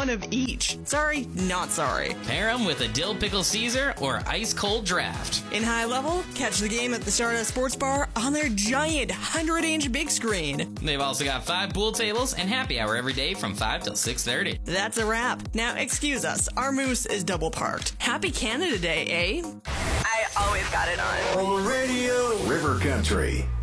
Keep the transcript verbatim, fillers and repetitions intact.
one of each. Sorry, not sorry. Pair them with a dill pickle Caesar or ice cold draft. In high level, catch the game at the Stardust Sports Bar on their giant one hundred inch big screen. They've also got five pool tables and happy hour every day from five till six thirty. That's a wrap. Now, excuse us, our moose is double parked. Happy Canada Day, eh? I always got it on. On radio, River Country.